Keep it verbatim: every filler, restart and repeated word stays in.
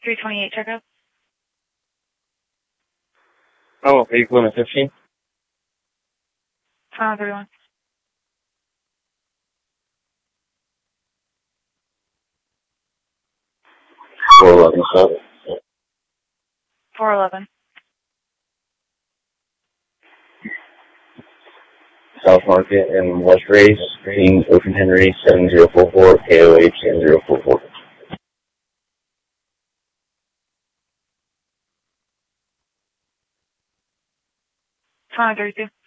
three twenty-eight checkup. Oh, are you going to fifteen? Final thirty-one. four eleven, South. four eleven. South Market and West Race, Green, Open Henry, seven zero four four, K O H seven zero four four. Final thirty-two.